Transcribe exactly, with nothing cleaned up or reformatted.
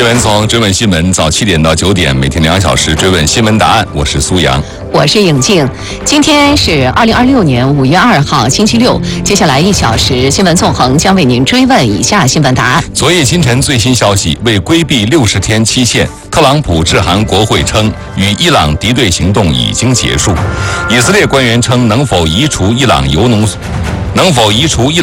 新闻从追问新闻，早七点到九点，每天两小时追问新闻答案。我是苏阳， 我是颖静。今天是二零二六年五月二号，星期六。接下来一小时新闻纵横将为您追问以下新闻答案。 昨夜清晨最新消息，为规避六十天期限，特朗普致函国会称，与伊朗敌对行动已经结束。以色列官员称，能否移除伊朗油农，能否移除伊